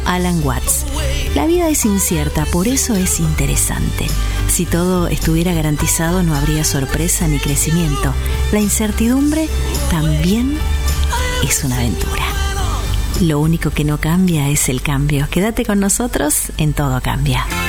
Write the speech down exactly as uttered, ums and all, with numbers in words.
Alan Watts. La vida es incierta, por eso es interesante. Si todo estuviera garantizado, no habría sorpresa ni crecimiento. La incertidumbre también es una aventura. Lo único que no cambia es el cambio. Quédate con nosotros en Todo Cambia.